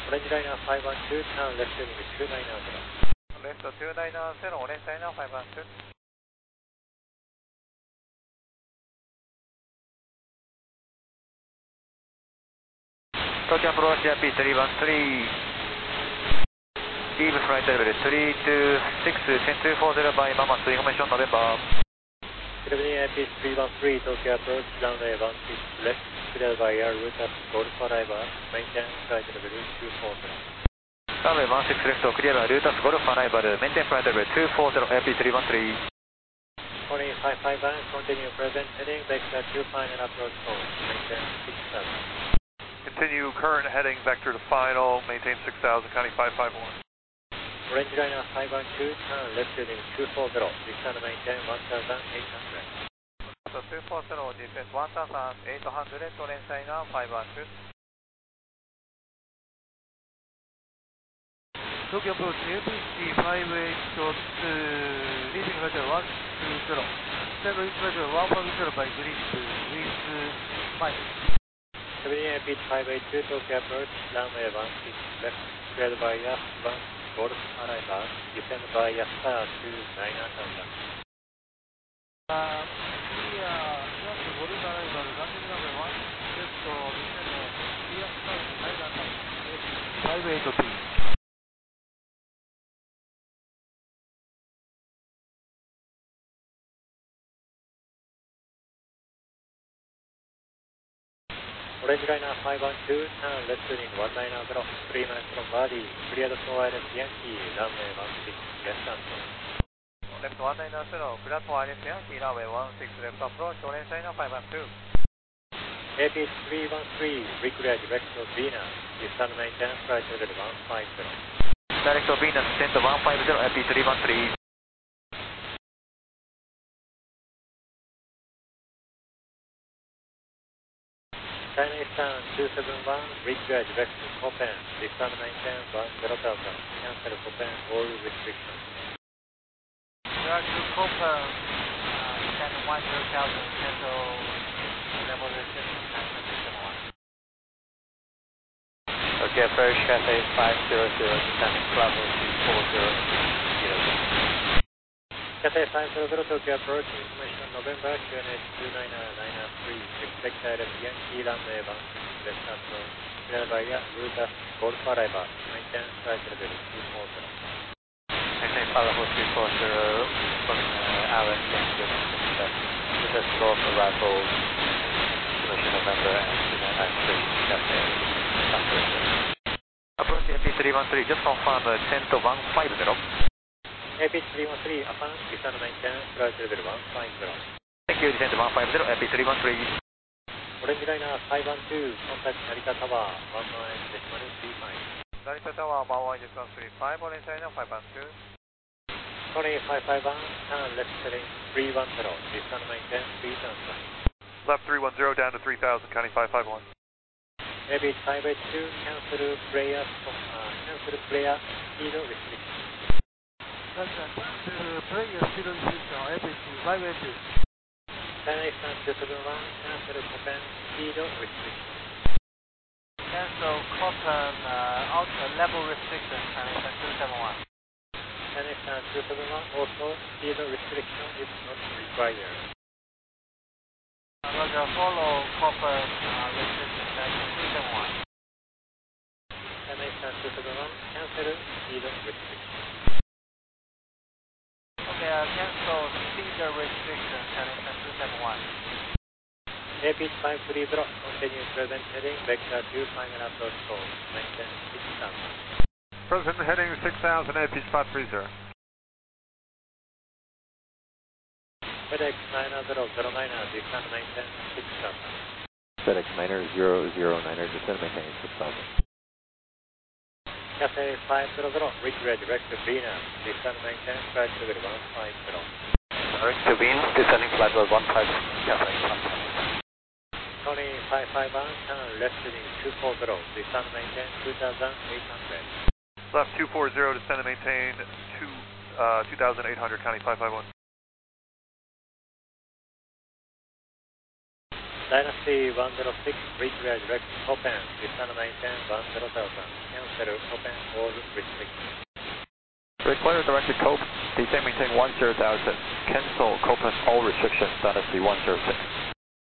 Orange liner 512, turn left heading 290. Left 290, orange liner 512. Tokyo approach JP313. Leave flight level 326, 10240 by Mama 3, information November. AP313, Tokyo approach, runway 16 left, cleared by air route at Golf arrival, maintain flight level 240. Runway 16 left, clear by route at Golf arrival, maintain flight level 240, AP313. 551, continue present heading, vector to final approach course, maintain 6000. Continue current heading, vector to final, maintain 6000, county 551. Orange liner 512, turn left heading 240, descend maintain 1800. So 240, descend 1800, orange liner 512. Tokyo approach APC 582, leaving flight level 120, stand with flight level 150 by green with smile. AP582, Tokyo approach, runway 16 left, cleared by air 1 Golf arrival, descend by air star to 9000. Just Golf arrival, landing runway 1 left, descend air star to 9000, 582. Orange liner 512, turn left heading 190, 3 minutes from body, cleared for ILS Yankee, runway 16 left approach. Left 190, cleared for ILS Yankee, runway 16 left approach, orange liner 512. AP313, recleared vector Venus, descend maintain flight level 150. Direct Venus, descend 150, AP313. China Eastern 271, recleared vector Copen, descend maintain 10,000, cancel Copen, all restrictions. Direct to Copen, descend 10,000, cancel level restriction, cancel 271. Okay, approach Cathay 500, descending level 240. Cathay 500, Tokyo approach, information November, QNH 29993, expect ILS Yankee, runway 16 left approach, cleared by air, route at Golf arrival, maintain flight level 240. Maintain flight level 240, from Alice Yankee, route at Golf arrival, information November, and 29993, Cathay 500. Approach AP313, just confirm 10 to 150. AP313, upon descend maintain flight level 150. Thank you, descend 150, AP313. Orange liner 512, contact Narita Tower, 11.35. Narita Tower 11.35, orange liner 512. 551, turn left heading 310, descend maintain 3000. Left 310 down to 3000, county 551. AP582, cancel player speed restriction. Player speed restriction, APC 582. China Eastern 271, cancel Copen speed restriction. Cancel Copen outer level restriction, China Eastern 271. China Eastern 271, also speed restriction is not required. Roger, follow Copen restriction, China Eastern 271. China Eastern 271, cancel speed restriction. Okay, cancel speed restriction, China Eastern 271. AP530, continue present heading, vector to final approach course, maintain 6000. Present heading 6000, AP530. FedEx 9009, descend maintain 6000. FedEx 9009, descend maintain 6000. Cathay 500, recreate vector Venus, descend maintain flight level 150. Direct to Venus, descending flight level 150, Cathay 551, turn left heading 240, descend maintain 2800. Left 240, descend and maintain 2800, county 551. Dynasty 106, reclear direct open, descend maintain 10,000, cancel open all restrictions. Reclear directed Cope, descend maintain 10,000, cancel Copen all restrictions, Dynasty 106.